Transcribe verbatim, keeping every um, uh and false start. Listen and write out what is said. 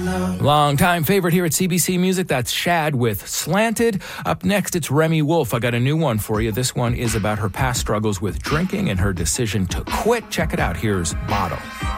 Long-time favorite here at C B C Music, that's Shad with Slanted. Up next, it's Remy Wolf. I got a new one for you. This one is about her past struggles with drinking and her decision to quit. Check it out. Here's Bottle.